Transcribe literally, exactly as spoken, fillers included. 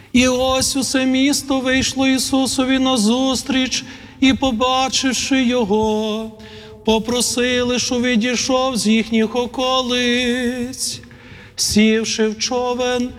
І ось усе місто вийшло Ісусові назустріч, і, побачивши Його, попросили, що відійшов з їхніх околиць. Сівши в човен,